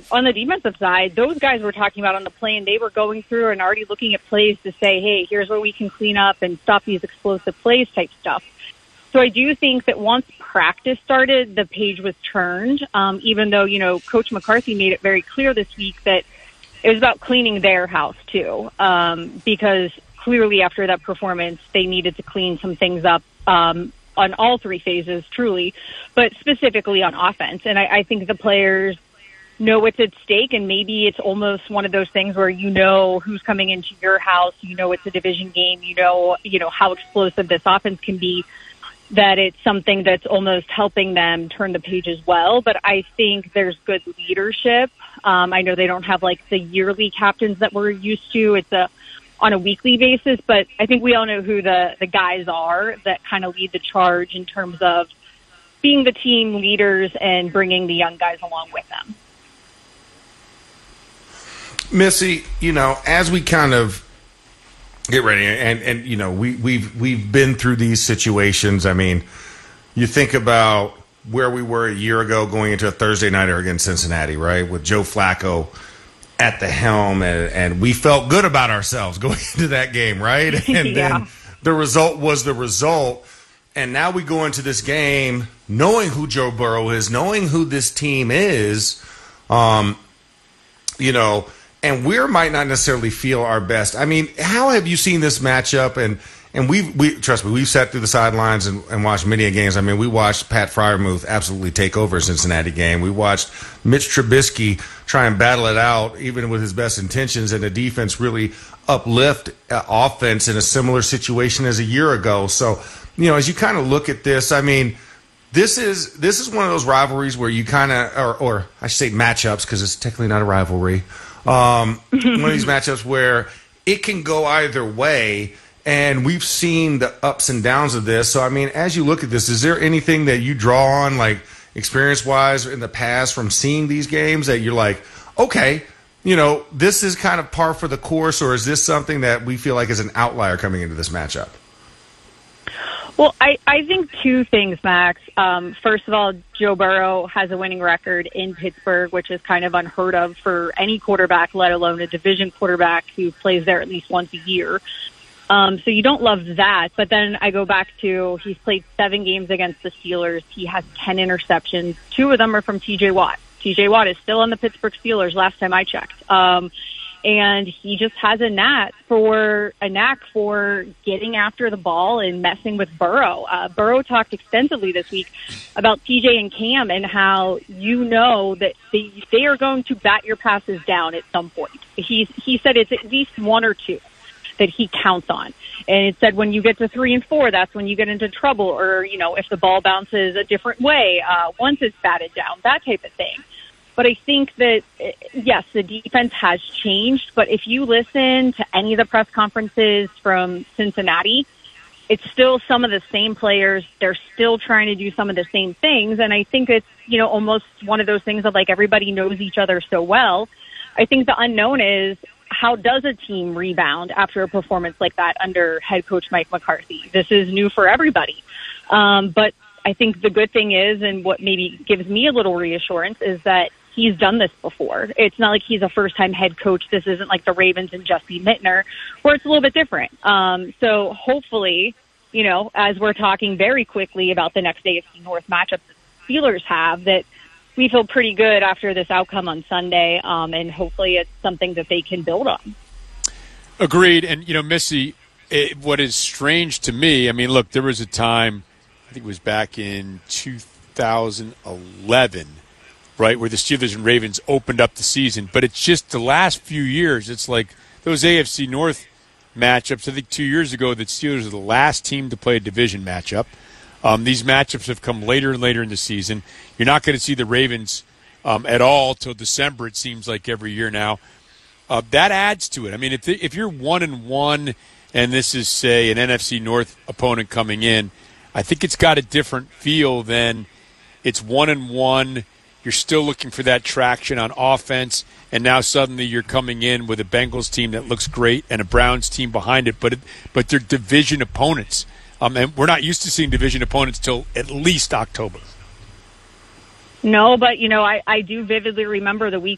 on the defensive side, those guys were talking about on the plane, they were going through and already looking at plays to say, hey, here's where we can clean up and stop these explosive plays type stuff. So I do think that once practice started, the page was turned, even though, Coach McCarthy made it very clear this week that it was about cleaning their house too, because clearly after that performance, they needed to clean some things up on all three phases, truly, but specifically on offense. And I think the players know what's at stake, and maybe it's almost one of those things where who's coming into your house, it's a division game, how explosive this offense can be, that it's something that's almost helping them turn the page as well. But I think there's good leadership. I know they don't have like the yearly captains that we're used to. It's on a weekly basis, but I think we all know who the guys are that kind of lead the charge in terms of being the team leaders and bringing the young guys along with them. Missy, as we kind of get ready, and we've been through these situations. I mean, you think about where we were a year ago going into a Thursday nighter against Cincinnati, right, with Joe Flacco at the helm, and we felt good about ourselves going into that game, right? And then the result was the result, and now we go into this game knowing who Joe Burrow is, knowing who this team is, and we might not necessarily feel our best. I mean, how have you seen this matchup? And we trust me, we've sat through the sidelines and watched many a games. I mean, we watched Pat Freiermuth absolutely take over a Cincinnati game. We watched Mitch Trubisky try and battle it out, even with his best intentions, and the defense really uplift offense in a similar situation as a year ago. So, as you kind of look at this, I mean, this is one of those rivalries where you kind of, or I should say matchups, because it's technically not a rivalry. One of these matchups where it can go either way, and we've seen the ups and downs of this. So, I mean, as you look at this, is there anything that you draw on, like experience-wise in the past from seeing these games that you're like, okay, this is kind of par for the course, or is this something that we feel like is an outlier coming into this matchup? Well, I think two things, Max. First of all, Joe Burrow has a winning record in Pittsburgh, which is kind of unheard of for any quarterback, let alone a division quarterback who plays there at least once a year. So you don't love that. But then I go back to he's played 7 games against the Steelers. He has 10 interceptions. 2 of them are from T.J. Watt. T.J. Watt is still on the Pittsburgh Steelers last time I checked. And he just has a knack for getting after the ball and messing with Burrow. Burrow talked extensively this week about TJ and Cam and how that they are going to bat your passes down at some point. He said it's at least 1 or 2 that he counts on. And it said when you get to 3 and 4, that's when you get into trouble, or, if the ball bounces a different way, once it's batted down, that type of thing. But I think that, yes, the defense has changed. But if you listen to any of the press conferences from Cincinnati, it's still some of the same players. They're still trying to do some of the same things. And I think it's, almost one of those things of like everybody knows each other so well. I think the unknown is how does a team rebound after a performance like that under head coach Mike McCarthy? This is new for everybody. But I think the good thing is, and what maybe gives me a little reassurance, is that he's done this before. It's not like he's a first-time head coach. This isn't like the Ravens and Jesse Mittner, where it's a little bit different. So hopefully, as we're talking very quickly about the next AFC North matchup the Steelers have, that we feel pretty good after this outcome on Sunday, and hopefully it's something that they can build on. Agreed. And, Missy, what is strange to me, I mean, look, there was a time, I think it was back in 2011, right, where the Steelers and Ravens opened up the season. But it's just the last few years, it's like those AFC North matchups. I think 2 years ago, the Steelers are the last team to play a division matchup. These matchups have come later and later in the season. You're not going to see the Ravens at all till December, it seems like every year now. That adds to it. I mean, if you're 1-1 and this is, say, an NFC North opponent coming in, I think it's got a different feel than it's 1-1. You're still looking for that traction on offense, and now suddenly you're coming in with a Bengals team that looks great and a Browns team behind it, but they're division opponents. And we're not used to seeing division opponents till at least October. No, but, I do vividly remember the week